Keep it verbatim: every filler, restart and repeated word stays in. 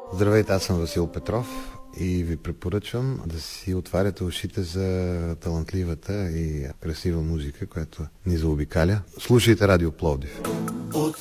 Здравейте, аз съм Васил Петров и ви препоръчвам да си отваряте ушите за талантливата и красива музика, която ни заобикаля. Слушайте Радио Пловдив.